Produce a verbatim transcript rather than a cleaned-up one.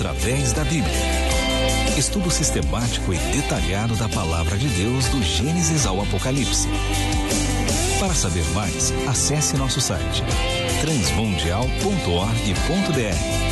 através da Bíblia. Estudo sistemático e detalhado da Palavra de Deus do Gênesis ao Apocalipse. Para saber mais, acesse nosso site transmundial ponto org ponto br.